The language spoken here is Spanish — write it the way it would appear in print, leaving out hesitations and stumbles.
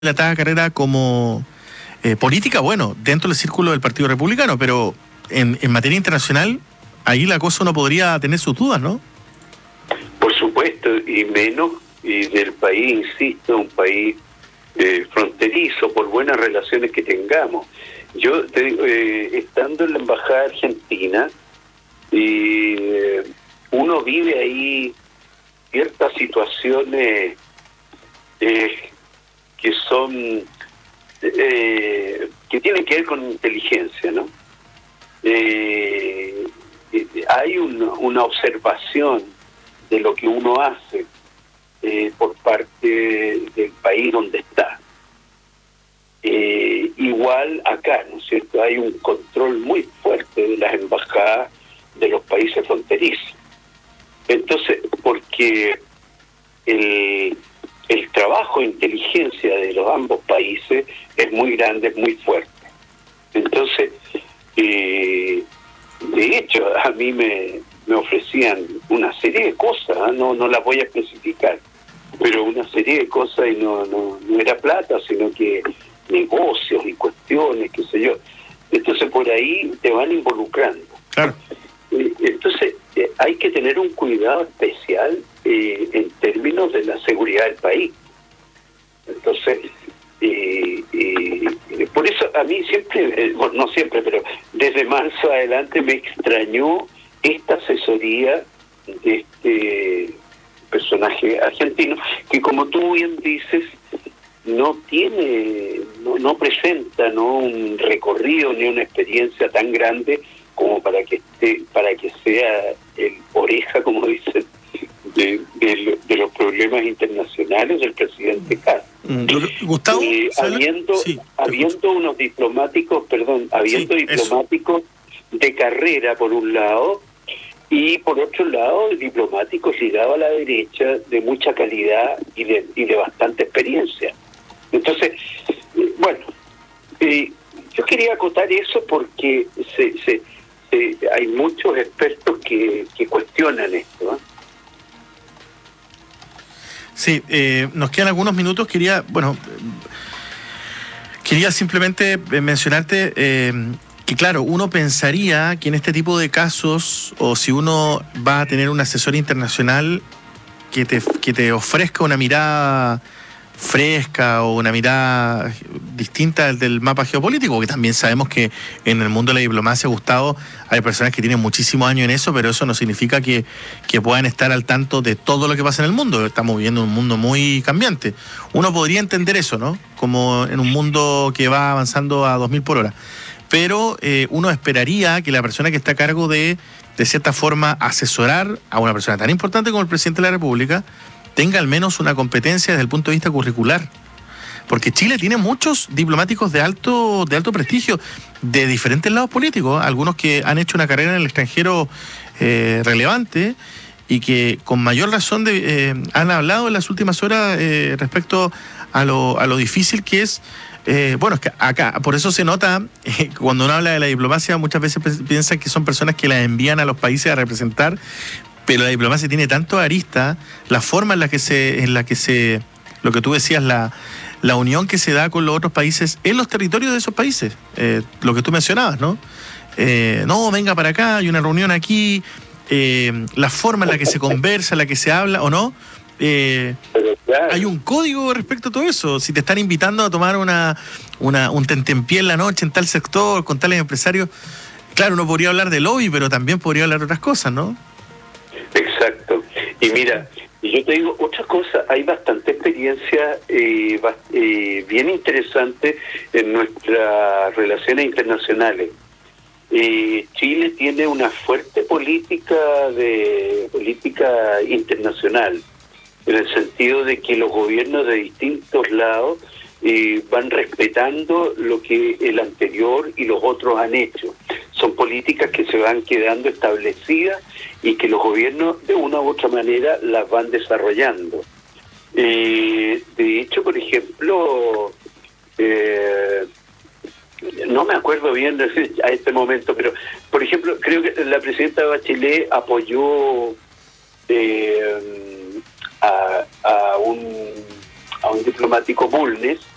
dilatada carrera como política, bueno, dentro del círculo del Partido Republicano, pero en materia internacional, ahí la cosa uno podría tener sus dudas, ¿no? Por supuesto, y menos, y del país, insisto, un país fronterizo, por buenas relaciones que tengamos. Yo, estando en la Embajada Argentina, uno vive ahí ciertas situaciones que son que tienen que ver con inteligencia, ¿no? Hay una observación de lo que uno hace por parte del país donde está. Igual acá, ¿no es cierto? Hay un control muy fuerte de las embajadas de los países fronterizos. Entonces, porque el trabajo de inteligencia de los ambos países es muy grande, es muy fuerte. Entonces, de hecho, a mí me ofrecían una serie de cosas, no las voy a especificar, pero una serie de cosas, y no era plata, sino que negocios y cuestiones, qué sé yo. Entonces, por ahí te van involucrando. Claro. Entonces, hay que tener un cuidado especial en términos de la seguridad del país. Entonces, por eso a mí siempre, no siempre, pero desde marzo adelante me extrañó esta asesoría de este personaje argentino, que como tú bien dices, no presenta un recorrido ni una experiencia tan grande como para que sea el oreja, como dicen, de los problemas internacionales del presidente Castro. Gustavo, habiendo unos diplomáticos, diplomáticos de carrera por un lado, y por otro lado diplomáticos ligados a la derecha de mucha calidad y de bastante experiencia. Entonces, yo quería acotar eso porque hay muchos expertos que cuestionan esto, ¿eh? Sí, nos quedan algunos minutos. Quería simplemente mencionarte que, claro, uno pensaría que en este tipo de casos, o si uno va a tener un asesor internacional que te ofrezca una mirada fresca o una mirada distinta del mapa geopolítico, que también sabemos que en el mundo de la diplomacia, Gustavo, hay personas que tienen muchísimos años en eso, pero eso no significa que puedan estar al tanto de todo lo que pasa en el mundo. Estamos viviendo un mundo muy cambiante. Uno podría entender eso, ¿no? Como en un mundo que va avanzando a 2000 por hora. Pero uno esperaría que la persona que está a cargo de cierta forma, asesorar a una persona tan importante como el presidente de la República tenga al menos una competencia desde el punto de vista curricular. Porque Chile tiene muchos diplomáticos de alto prestigio, de diferentes lados políticos, algunos que han hecho una carrera en el extranjero relevante y que con mayor razón han hablado en las últimas horas respecto a lo difícil que es. Es que acá, por eso se nota, cuando uno habla de la diplomacia, muchas veces piensan que son personas que la envían a los países a representar, pero la diplomacia tiene tanto arista, la forma en la que se lo que tú decías, la unión que se da con los otros países en los territorios de esos países, lo que tú mencionabas, ¿no? No, venga para acá, hay una reunión aquí, la forma en la que se conversa, en la que se habla, ¿o no? Hay un código respecto a todo eso. Si te están invitando a tomar un tentempié en la noche en tal sector, con tales empresarios, claro, uno podría hablar de lobby, pero también podría hablar de otras cosas, ¿no? Exacto. Y mira, yo te digo otra cosa, hay bastante experiencia bien interesante en nuestras relaciones internacionales. Chile tiene una fuerte política internacional, en el sentido de que los gobiernos de distintos lados van respetando lo que el anterior y los otros han hecho. Son políticas que se van quedando establecidas y que los gobiernos de una u otra manera las van desarrollando. De hecho, por ejemplo, no me acuerdo bien a este momento, pero por ejemplo, creo que la presidenta Bachelet apoyó a un diplomático Bulnes